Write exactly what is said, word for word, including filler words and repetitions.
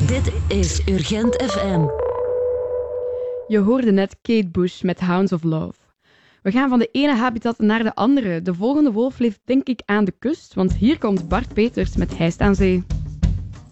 Dit is Urgent F M. Je hoorde net Kate Bush met Hounds of Love. We gaan van de ene habitat naar de andere. De volgende wolf leeft denk ik aan de kust, want hier komt Bart Peters met Hijst aan Zee.